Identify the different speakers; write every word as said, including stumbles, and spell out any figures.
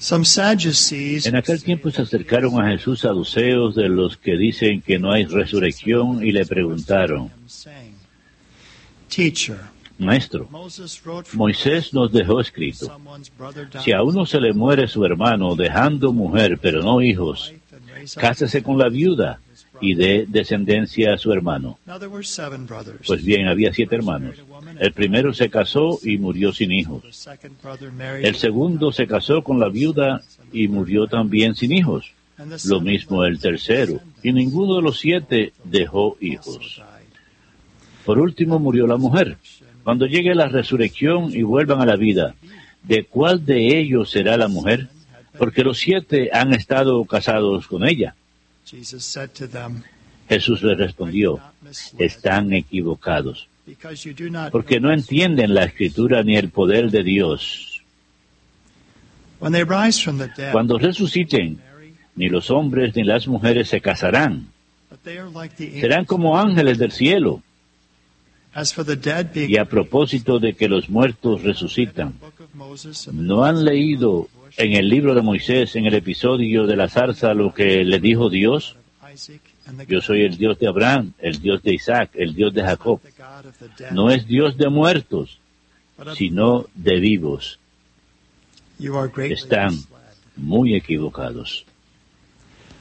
Speaker 1: En aquel tiempo se acercaron a Jesús saduceos, de los que dicen que no hay resurrección, y le preguntaron: Maestro, Moisés nos dejó escrito: si a uno se le muere su hermano dejando mujer pero no hijos, cásese con la viuda y dé descendencia a su hermano. Pues bien, había siete hermanos. El primero se casó y murió sin hijos. El segundo se casó con la viuda y murió también sin hijos. Lo mismo el tercero, y ninguno de los siete dejó hijos. Por último murió la mujer. Cuando llegue la resurrección y vuelvan a la vida, ¿de cuál de ellos será la mujer? Porque los siete han estado casados con ella. Jesús les respondió: están equivocados, porque no entienden la Escritura ni el poder de Dios. Cuando resuciten, ni los hombres ni las mujeres se casarán. Serán como ángeles del cielo. Y a propósito de que los muertos resucitan, ¿no han leído en el libro de Moisés, en el episodio de la zarza, lo que le dijo Dios? Yo soy el Dios de Abraham, el Dios de Isaac, el Dios de Jacob. No es Dios de muertos, sino de vivos. Están muy equivocados.